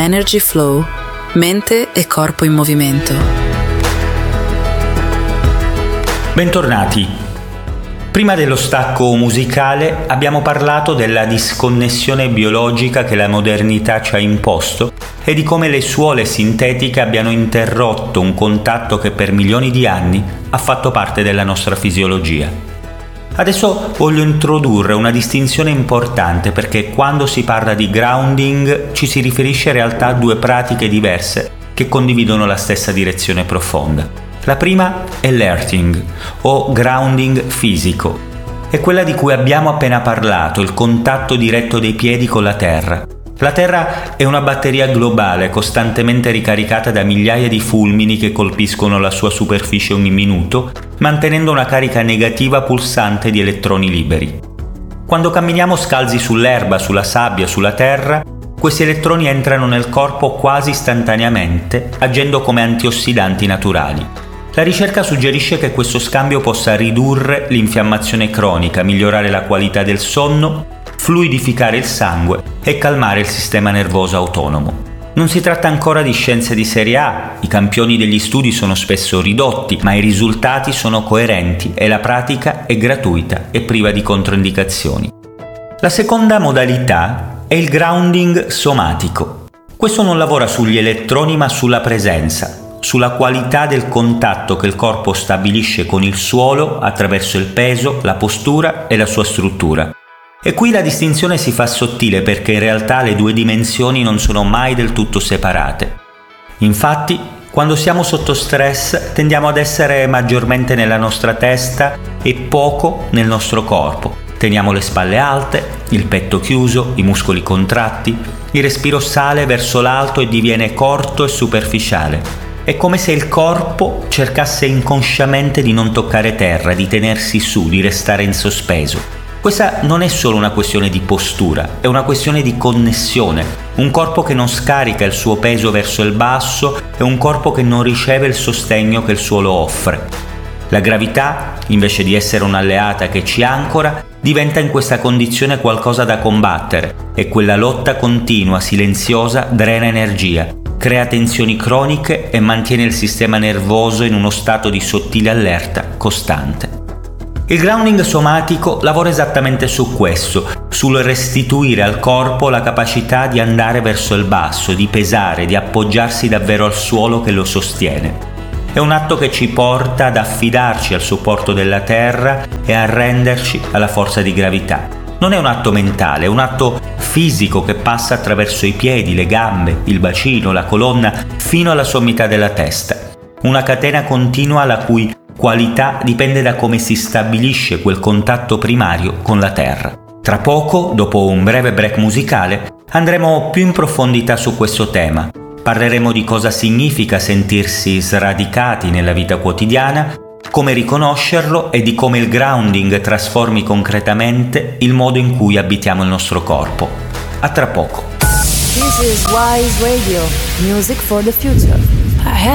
Energy Flow, mente e corpo in movimento. Bentornati. Prima dello stacco musicale abbiamo parlato della disconnessione biologica che la modernità ci ha imposto e di come le suole sintetiche abbiano interrotto un contatto che per milioni di anni ha fatto parte della nostra fisiologia. Adesso voglio introdurre una distinzione importante perché quando si parla di grounding ci si riferisce in realtà a due pratiche diverse che condividono la stessa direzione profonda. La prima è l'earthing o grounding fisico. È quella di cui abbiamo appena parlato, il contatto diretto dei piedi con la terra. La Terra è una batteria globale costantemente ricaricata da migliaia di fulmini che colpiscono la sua superficie ogni minuto, mantenendo una carica negativa pulsante di elettroni liberi. Quando camminiamo scalzi sull'erba, sulla sabbia, sulla terra, questi elettroni entrano nel corpo quasi istantaneamente, agendo come antiossidanti naturali. La ricerca suggerisce che questo scambio possa ridurre l'infiammazione cronica, migliorare la qualità del sonno, fluidificare il sangue e calmare il sistema nervoso autonomo. Non si tratta ancora di scienze di serie A, i campioni degli studi sono spesso ridotti, ma i risultati sono coerenti e la pratica è gratuita e priva di controindicazioni. La seconda modalità è il grounding somatico. Questo non lavora sugli elettroni ma sulla presenza, sulla qualità del contatto che il corpo stabilisce con il suolo attraverso il peso, la postura e la sua struttura. E qui la distinzione si fa sottile perché in realtà le due dimensioni non sono mai del tutto separate. Infatti, quando siamo sotto stress tendiamo ad essere maggiormente nella nostra testa e poco nel nostro corpo. Teniamo le spalle alte, il petto chiuso, i muscoli contratti, il respiro sale verso l'alto e diviene corto e superficiale. È come se il corpo cercasse inconsciamente di non toccare terra, di tenersi su, di restare in sospeso. Questa non è solo una questione di postura, è una questione di connessione. Un corpo che non scarica il suo peso verso il basso è un corpo che non riceve il sostegno che il suolo offre. La gravità, invece di essere un'alleata che ci ancora, diventa in questa condizione qualcosa da combattere e quella lotta continua, silenziosa, drena energia, crea tensioni croniche e mantiene il sistema nervoso in uno stato di sottile allerta costante. Il grounding somatico lavora esattamente su questo, sul restituire al corpo la capacità di andare verso il basso, di pesare, di appoggiarsi davvero al suolo che lo sostiene. È un atto che ci porta ad affidarci al supporto della terra e a arrenderci alla forza di gravità. Non è un atto mentale, è un atto fisico che passa attraverso i piedi, le gambe, il bacino, la colonna, fino alla sommità della testa. Una catena continua la cui qualità dipende da come si stabilisce quel contatto primario con la terra. Tra poco, dopo un breve break musicale, andremo più in profondità su questo tema. Parleremo di cosa significa sentirsi sradicati nella vita quotidiana, come riconoscerlo e di come il grounding trasformi concretamente il modo in cui abitiamo il nostro corpo. A tra poco. This is Wise Radio, music for the future.